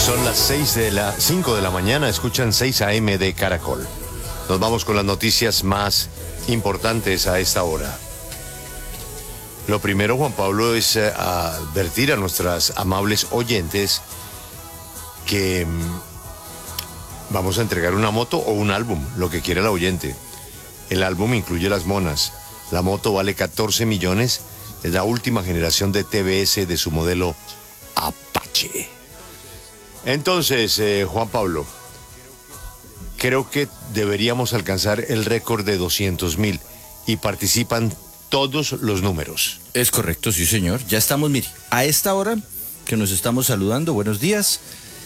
Son las 5 de la mañana, escuchan 6 AM de Caracol. Nos vamos con las noticias más importantes a esta hora. Lo primero, Juan Pablo, es advertir a nuestras amables oyentes que vamos a entregar una moto o un álbum, lo que quiera el oyente. El álbum incluye Las Monas. La moto vale 14 millones. Es la última generación de TBS de su modelo Apache. Entonces, Juan Pablo, creo que deberíamos alcanzar el récord de 200,000 y participan todos los números. Es correcto, sí señor. Ya estamos, mire, a esta hora que nos estamos saludando, buenos días,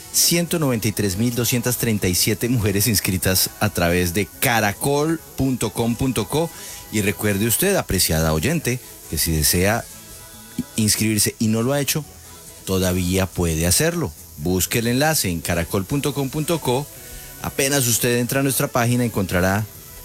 193,237 mujeres inscritas a través de caracol.com.co. Y recuerde usted, apreciada oyente, que si desea inscribirse y no lo ha hecho, todavía puede hacerlo. Busque el enlace en caracol.com.co. Apenas usted entra a nuestra página, encontrará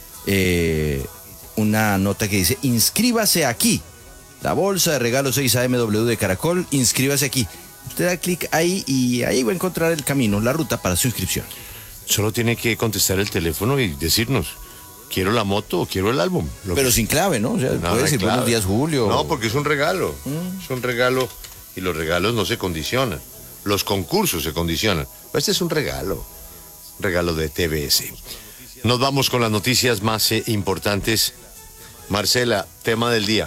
una nota que dice: inscríbase aquí. La bolsa de regalos 6AMW de Caracol, inscríbase aquí. Usted da clic ahí y ahí va a encontrar el camino, la ruta para su inscripción. Solo tiene que contestar el teléfono y decirnos: quiero la moto o quiero el álbum. Pero sin clave, ¿no? O sea, puede decir clave. Buenos días, Julio. No, porque es un regalo. Es un regalo y los regalos no se condicionan. Los concursos se condicionan. Este es un regalo de TBS. Nos vamos con las noticias más importantes. Marcela, tema del día.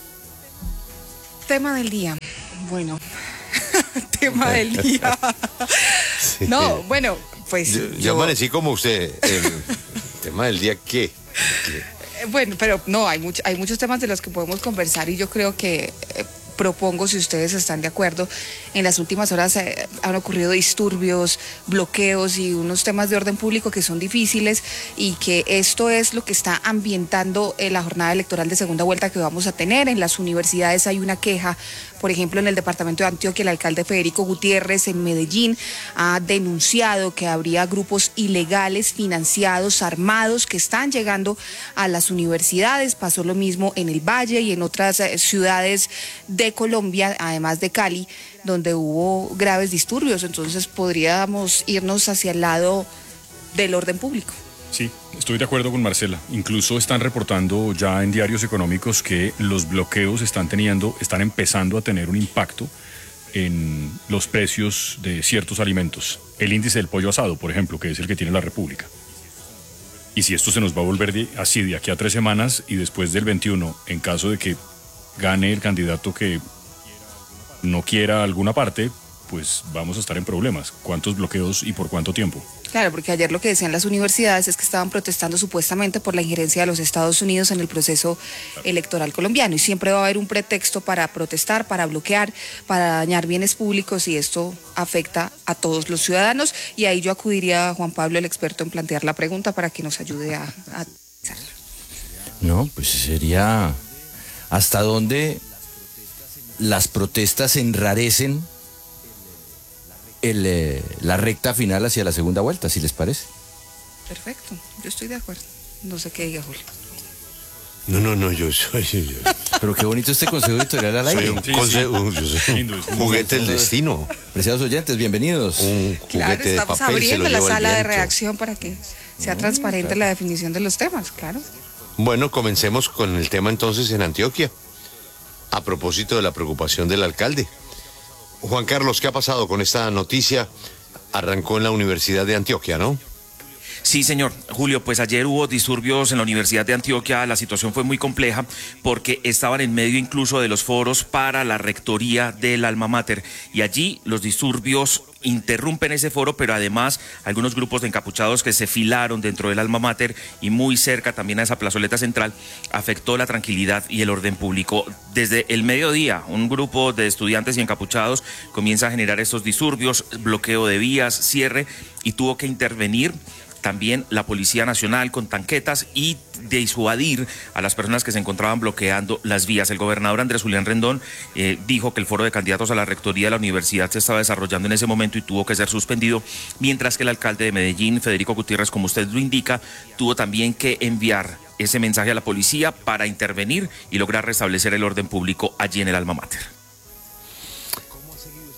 Tema del día. Bueno, tema del día. Sí. No, bueno, pues yo amanecí como usted. El tema del día, ¿qué? Bueno, pero no, hay muchos temas de los que podemos conversar y yo creo que propongo, si ustedes están de acuerdo, en las últimas horas han ocurrido disturbios, bloqueos y unos temas de orden público que son difíciles y que esto es lo que está ambientando la jornada electoral de segunda vuelta que vamos a tener. En las universidades hay una queja, por ejemplo, en el departamento de Antioquia, el alcalde Federico Gutiérrez en Medellín ha denunciado que habría grupos ilegales financiados, armados, que están llegando a las universidades. Pasó lo mismo en el Valle y en otras ciudades de Colombia, además de Cali, donde hubo graves disturbios. Entonces podríamos irnos hacia el lado del orden público. Sí, estoy de acuerdo con Marcela. Incluso están reportando ya en diarios económicos que los bloqueos están empezando a tener un impacto en los precios de ciertos alimentos. El índice del pollo asado, por ejemplo, que es el que tiene la República. Y si esto se nos va a volver así de aquí a 3 semanas y después del 21, en caso de que gane el candidato que no quiera alguna parte, pues vamos a estar en problemas. ¿Cuántos bloqueos y por cuánto tiempo? Claro, porque ayer lo que decían las universidades es que estaban protestando supuestamente por la injerencia de los Estados Unidos en el proceso electoral colombiano y siempre va a haber un pretexto para protestar, para bloquear, para dañar bienes públicos y esto afecta a todos los ciudadanos y ahí yo acudiría a Juan Pablo, el experto en plantear la pregunta para que nos ayude a pensar. No, pues sería hasta dónde las protestas enrarecen la recta final hacia la segunda vuelta, si les parece. Perfecto, yo estoy de acuerdo. No sé qué diga Julio. No, yo soy. Pero qué bonito este consejo editorial al aire. Soy un juguete del destino. Apreciados oyentes, bienvenidos. Un juguete de papel. Estamos abriendo la sala de redacción para que sea transparente la definición de los temas, claro. Bueno, comencemos con el tema entonces en Antioquia. A propósito de la preocupación del alcalde. Juan Carlos, ¿qué ha pasado con esta noticia? Arrancó en la Universidad de Antioquia, ¿no? Sí, señor. Julio, pues ayer hubo disturbios en la Universidad de Antioquia. La situación fue muy compleja porque estaban en medio incluso de los foros para la rectoría del alma mater. Y allí los disturbios interrumpen ese foro, pero además algunos grupos de encapuchados que se filaron dentro del alma mater y muy cerca también a esa plazoleta central, afectó la tranquilidad y el orden público. Desde el mediodía, un grupo de estudiantes y encapuchados comienza a generar estos disturbios, bloqueo de vías, cierre, y tuvo que intervenir también la Policía Nacional con tanquetas y disuadir a las personas que se encontraban bloqueando las vías. El gobernador Andrés Julián Rendón dijo que el foro de candidatos a la rectoría de la universidad se estaba desarrollando en ese momento y tuvo que ser suspendido, mientras que el alcalde de Medellín, Federico Gutiérrez, como usted lo indica, tuvo también que enviar ese mensaje a la policía para intervenir y lograr restablecer el orden público allí en el alma mater.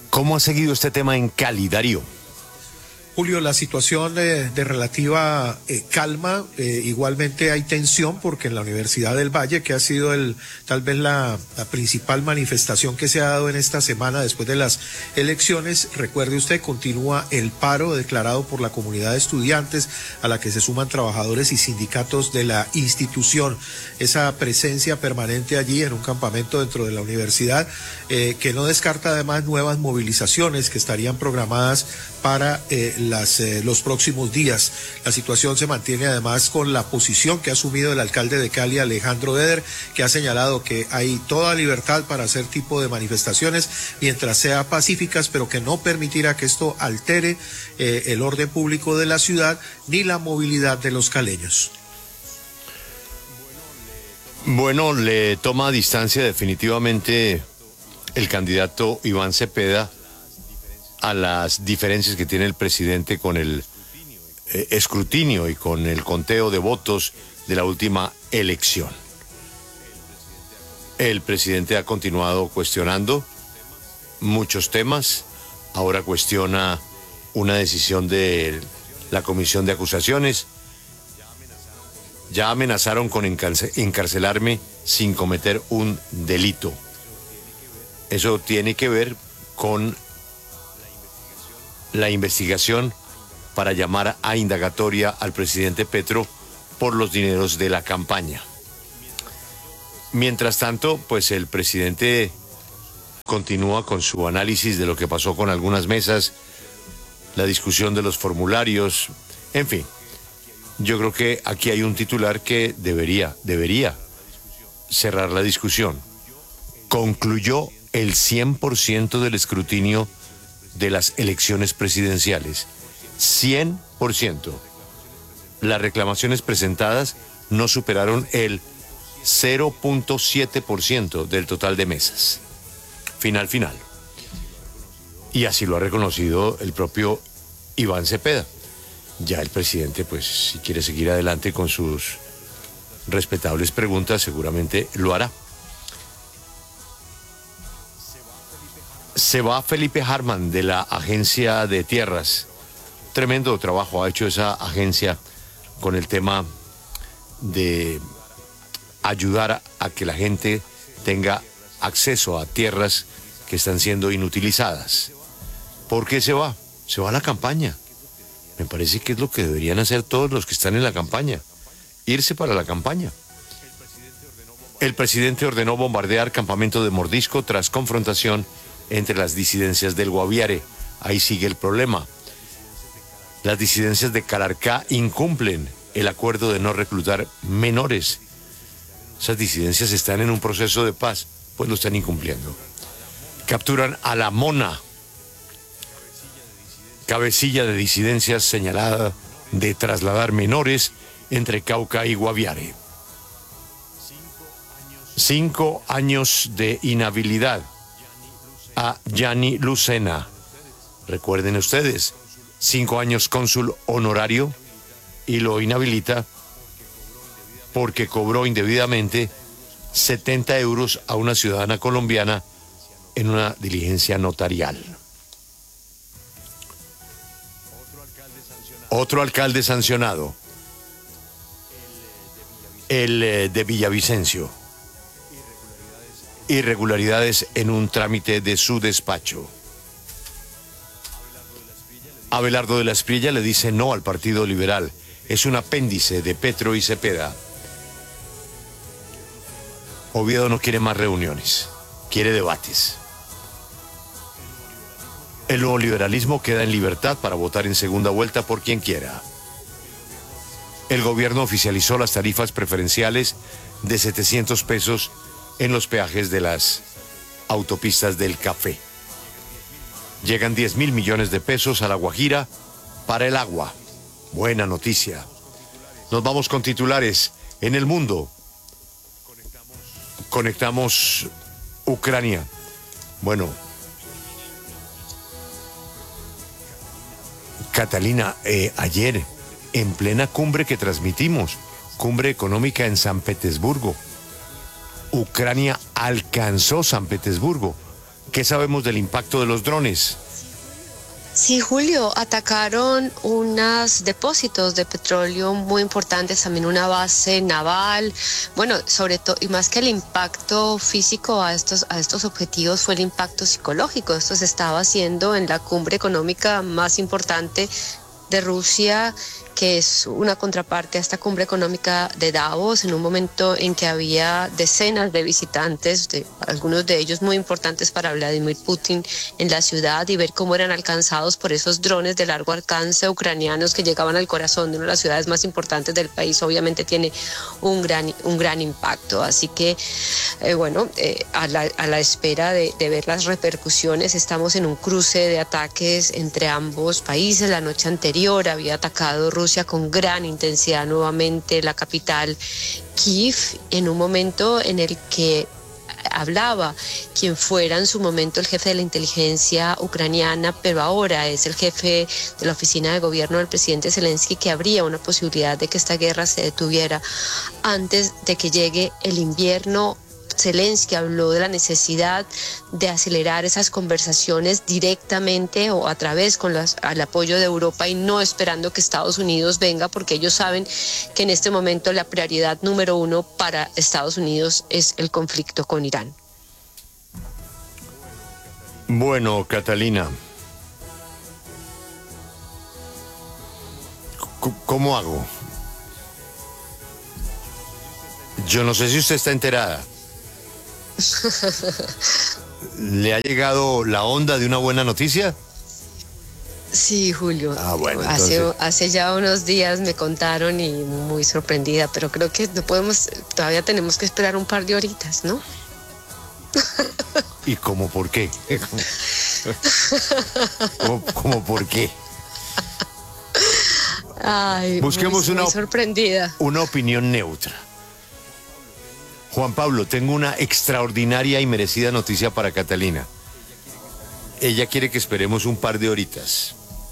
¿Cómo ha seguido este tema en Cali, Darío? Julio, la situación de relativa calma, igualmente hay tensión porque en la Universidad del Valle, que ha sido tal vez la principal manifestación que se ha dado en esta semana después de las elecciones, recuerde usted, continúa el paro declarado por la comunidad de estudiantes a la que se suman trabajadores y sindicatos de la institución. Esa presencia permanente allí en un campamento dentro de la universidad, que no descarta además nuevas movilizaciones que estarían programadas para los próximos días. La situación se mantiene además con la posición que ha asumido el alcalde de Cali, Alejandro Eder, que ha señalado que hay toda libertad para hacer tipo de manifestaciones mientras sean pacíficas, pero que no permitirá que esto altere el orden público de la ciudad ni la movilidad de los caleños. Bueno, le toma distancia definitivamente el candidato Iván Cepeda a las diferencias que tiene el presidente con el escrutinio y con el conteo de votos de la última elección. El presidente ha continuado cuestionando muchos temas, ahora cuestiona una decisión de la Comisión de Acusaciones. Ya amenazaron con encarcelarme sin cometer un delito. Eso tiene que ver con la investigación para llamar a indagatoria al presidente Petro por los dineros de la campaña. Mientras tanto, pues el presidente continúa con su análisis de lo que pasó con algunas mesas, la discusión de los formularios, en fin. Yo creo que aquí hay un titular que debería cerrar la discusión. Concluyó el 100% del escrutinio de las elecciones presidenciales. 100%. Las reclamaciones presentadas no superaron el 0.7% del total de mesas. Final. Y así lo ha reconocido el propio Iván Cepeda. Ya el presidente, pues, si quiere seguir adelante con sus respetables preguntas, seguramente lo hará. Se va Felipe Harman de la Agencia de Tierras. Tremendo trabajo ha hecho esa agencia con el tema de ayudar a que la gente tenga acceso a tierras que están siendo inutilizadas. ¿Por qué se va? Se va a la campaña. Me parece que es lo que deberían hacer todos los que están en la campaña. Irse para la campaña. El presidente ordenó bombardear campamento de Mordisco tras confrontación entre las disidencias del Guaviare. Ahí sigue el problema. Las disidencias de Calarcá incumplen el acuerdo de no reclutar menores. Esas disidencias están en un proceso de paz, pues lo están incumpliendo. Capturan a la Mona, cabecilla de disidencias señalada de trasladar menores entre Cauca y Guaviare. 5 años de inhabilidad a Yanni Lucena. Recuerden ustedes, 5 años cónsul honorario y lo inhabilita porque cobró indebidamente 70 euros a una ciudadana colombiana en una diligencia notarial. Otro alcalde sancionado, el de Villavicencio. Irregularidades en un trámite de su despacho. Abelardo de la Espriella le dice no al Partido Liberal. Es un apéndice de Petro y Cepeda. Oviedo no quiere más reuniones, quiere debates. El nuevo liberalismo queda en libertad para votar en segunda vuelta por quien quiera. El gobierno oficializó las tarifas preferenciales de 700 pesos en los peajes de las autopistas del café. Llegan 10.000 millones de pesos a La Guajira para el agua. Buena noticia. Nos vamos con titulares en el mundo. Conectamos Ucrania. Bueno, Catalina, ayer en plena cumbre que transmitimos, cumbre económica en San Petersburgo, Ucrania alcanzó San Petersburgo. ¿Qué sabemos del impacto de los drones? Sí, Julio, atacaron unos depósitos de petróleo muy importantes, también una base naval. Bueno, sobre todo, y más que el impacto físico a estos objetivos, fue el impacto psicológico. Esto se estaba haciendo en la cumbre económica más importante de Rusia, que es una contraparte a esta cumbre económica de Davos, en un momento en que había decenas de visitantes, algunos de ellos muy importantes para Vladimir Putin, en la ciudad, y ver cómo eran alcanzados por esos drones de largo alcance ucranianos que llegaban al corazón de una de las ciudades más importantes del país, obviamente tiene un gran impacto. Así que, a la espera de ver las repercusiones, estamos en un cruce de ataques entre ambos países. La noche anterior había atacado Rusia con gran intensidad nuevamente la capital Kiev, en un momento en el que hablaba quien fuera en su momento el jefe de la inteligencia ucraniana, pero ahora es el jefe de la oficina de gobierno del presidente Zelensky, que habría una posibilidad de que esta guerra se detuviera antes de que llegue el invierno. Zelensky habló de la necesidad de acelerar esas conversaciones directamente o a través al apoyo de Europa, y no esperando que Estados Unidos venga, porque ellos saben que en este momento la prioridad número uno para Estados Unidos es el conflicto con Irán. Bueno, Catalina, ¿cómo hago? Yo no sé si usted está enterada. ¿Le ha llegado la onda de una buena noticia? Sí, Julio. Bueno, hace ya unos días me contaron y muy sorprendida, pero creo que no podemos, todavía tenemos que esperar un par de horitas, ¿no? ¿Y cómo por qué? ¿Cómo por qué? Ay, busquemos muy sorprendida. Una opinión neutra. Juan Pablo, tengo una extraordinaria y merecida noticia para Catalina. Ella quiere que esperemos un par de horitas.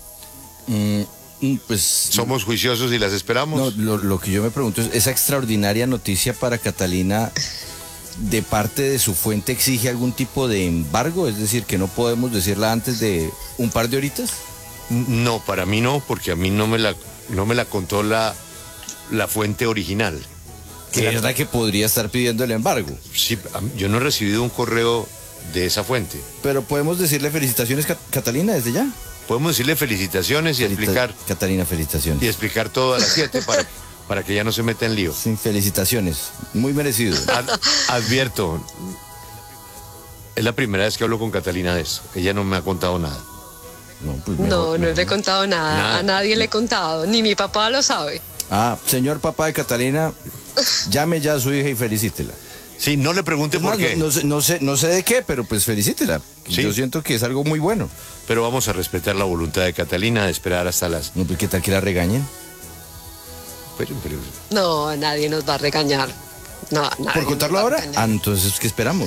Pues ¿somos juiciosos y las esperamos? No, lo que yo me pregunto es, ¿esa extraordinaria noticia para Catalina de parte de su fuente exige algún tipo de embargo? Es decir, ¿que no podemos decirla antes de un par de horitas? No, para mí no, porque a mí no me la contó la fuente original. ¿Es verdad que podría estar pidiendo el embargo? Sí, yo no he recibido un correo de esa fuente. Pero podemos decirle felicitaciones, Catalina, desde ya. Podemos decirle felicitaciones y explicar. Catalina, felicitaciones. Y explicar todo a las 7 para que ya no se meta en lío. Sí, felicitaciones. Muy merecido. Advierto, es la primera vez que hablo con Catalina de eso. Ella no me ha contado nada. No le he contado nada. A nadie le he contado. Ni mi papá lo sabe. Señor papá de Catalina, llame ya a su hija y felicítela. Sí, no le pregunte por qué. No sé de qué, pero pues felicítela. ¿Sí? Yo siento que es algo muy bueno. Pero vamos a respetar la voluntad de Catalina de esperar hasta las... No, pues ¿qué tal que la regañen? Pero... No, nadie nos va a regañar. No, ¿por contarlo ahora? Entonces, ¿qué esperamos?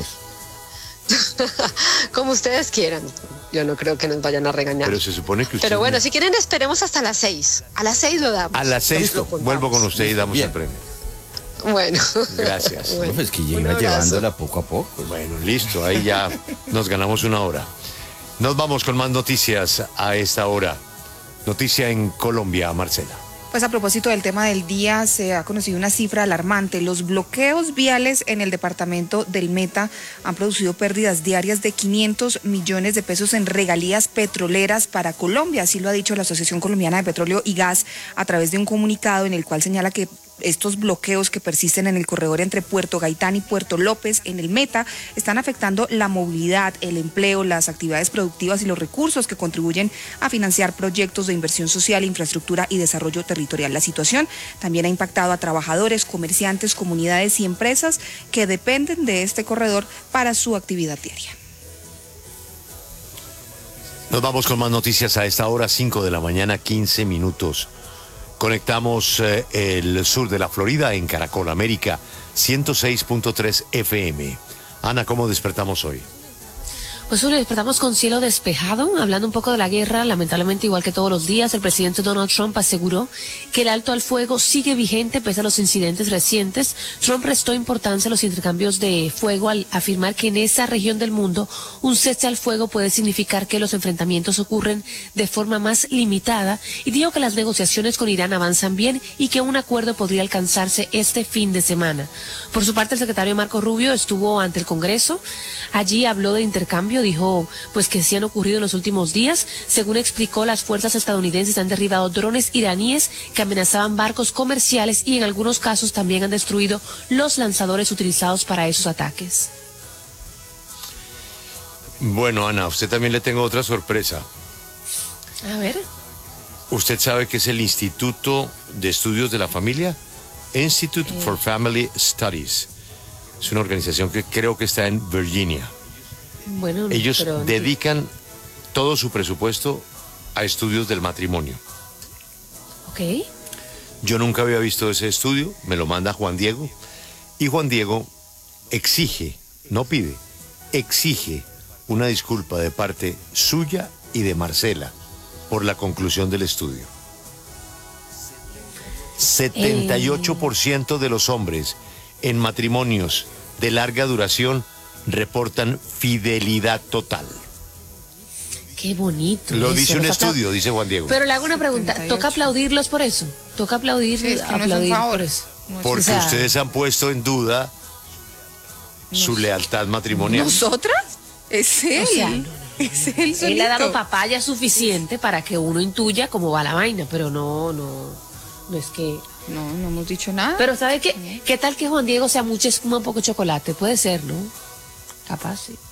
Como ustedes quieran. Yo no creo que nos vayan a regañar. Pero se supone que usted... Pero bueno, si quieren esperemos hasta las 6. A las 6 lo damos. A las 6 vuelvo con usted y damos el premio. Bueno. Gracias. Bueno, pues que llega llevándola poco a poco. Bueno, listo, ahí ya nos ganamos una hora. Nos vamos con más noticias a esta hora. Noticia en Colombia, Marcela. Pues a propósito del tema del día, se ha conocido una cifra alarmante. Los bloqueos viales en el departamento del Meta han producido pérdidas diarias de 500 millones de pesos en regalías petroleras para Colombia. Así lo ha dicho la Asociación Colombiana de Petróleo y Gas a través de un comunicado en el cual señala que estos bloqueos que persisten en el corredor entre Puerto Gaitán y Puerto López en el Meta están afectando la movilidad, el empleo, las actividades productivas y los recursos que contribuyen a financiar proyectos de inversión social, infraestructura y desarrollo territorial. La situación también ha impactado a trabajadores, comerciantes, comunidades y empresas que dependen de este corredor para su actividad diaria. Nos vamos con más noticias a esta hora, 5 de la mañana, 15 minutos. Conectamos el sur de la Florida en Caracol América, 106.3 FM. Ana, ¿cómo despertamos hoy? Pues hoy despertamos con cielo despejado, hablando un poco de la guerra. Lamentablemente, igual que todos los días, el presidente Donald Trump aseguró que el alto al fuego sigue vigente pese a los incidentes recientes. Trump restó importancia a los intercambios de fuego al afirmar que en esa región del mundo un cese al fuego puede significar que los enfrentamientos ocurren de forma más limitada, y dijo que las negociaciones con Irán avanzan bien y que un acuerdo podría alcanzarse este fin de semana. Por su parte, el secretario Marco Rubio estuvo ante el Congreso. Allí habló de intercambio, dijo pues que sí han ocurrido en los últimos días. Según explicó, las fuerzas estadounidenses han derribado drones iraníes que amenazaban barcos comerciales y en algunos casos también han destruido los lanzadores utilizados para esos ataques. Bueno, Ana, a usted también le tengo otra sorpresa. A ver. ¿Usted sabe qué es el Instituto de Estudios de la Familia? Institute for Family Studies. Es una organización que creo que está en Virginia. Bueno, ellos pero dedican todo su presupuesto a estudios del matrimonio. Ok. Yo nunca había visto ese estudio, me lo manda Juan Diego, y Juan Diego exige, no pide, exige una disculpa de parte suya y de Marcela por la conclusión del estudio. 78% de los hombres en matrimonios de larga duración reportan fidelidad total. Qué bonito. Lo eso, dice un estudio, dice Juan Diego. Pero le hago una pregunta, 78. ¿toca aplaudirlos por eso? ¿Toca aplaudir, Sí, es que no es un aplaudir favor. por eso? No es- Porque o sea, ustedes han puesto en duda su lealtad matrimonial. ¿Nosotras? Es él. O sea, no, es él solito. Él le ha dado papaya suficiente para que uno intuya cómo va la vaina, pero no es que... No, no hemos dicho nada. Pero ¿sabe qué? ¿Qué tal que Juan Diego sea mucha espuma, poco chocolate? Puede ser, ¿no? Capaz, sí.